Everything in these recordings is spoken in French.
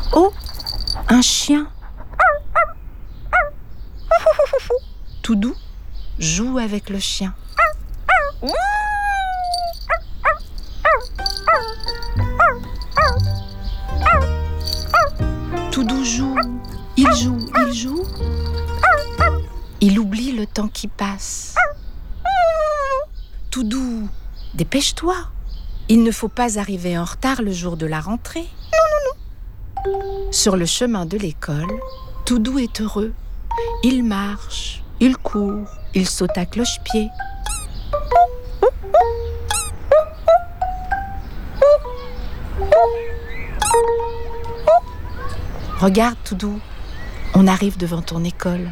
Oh, un chien. Toudou joue avec le chien. Toudou joue, il joue, il joue. Il oublie le temps qui passe. Toudou, dépêche-toi. Il ne faut pas arriver en retard le jour de la rentrée. Non. Sur le chemin de l'école, Toudou est heureux. Il marche, il court, il saute à cloche-pied. Regarde, Toudou, on arrive devant ton école.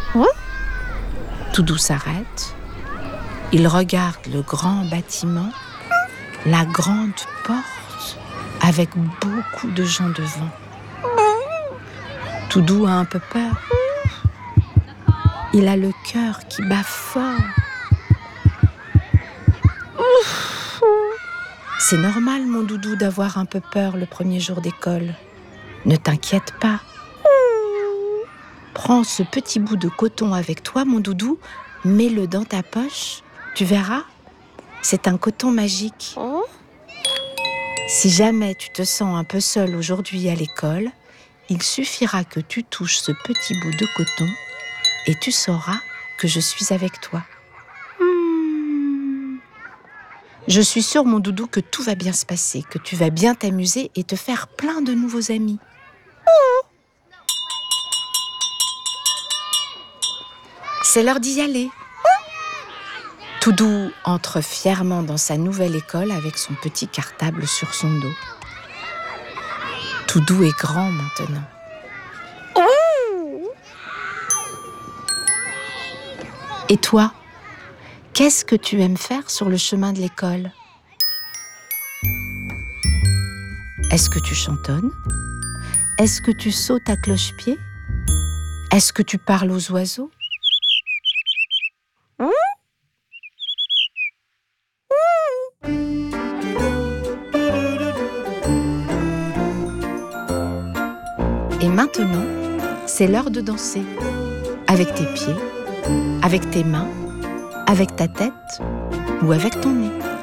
Toudou s'arrête. Il regarde le grand bâtiment, la grande porte, avec beaucoup de gens devant. Toudou a un peu peur. Il a le cœur qui bat fort. C'est normal, mon doudou, d'avoir un peu peur le premier jour d'école. Ne t'inquiète pas. Prends ce petit bout de coton avec toi, mon doudou, mets-le dans ta poche. Tu verras, c'est un coton magique. Si jamais tu te sens un peu seul aujourd'hui à l'école, il suffira que tu touches ce petit bout de coton et tu sauras que je suis avec toi. Je suis sûre, mon doudou, que tout va bien se passer, que tu vas bien t'amuser et te faire plein de nouveaux amis. C'est l'heure d'y aller. Toudou entre fièrement dans sa nouvelle école avec son petit cartable sur son dos. Toudou est grand maintenant. Et toi, qu'est-ce que tu aimes faire sur le chemin de l'école ? Est-ce que tu chantonnes ? Est-ce que tu sautes à cloche-pied ? Est-ce que tu parles aux oiseaux ? Et maintenant, c'est l'heure de danser. Avec tes pieds, avec tes mains, avec ta tête ou avec ton nez.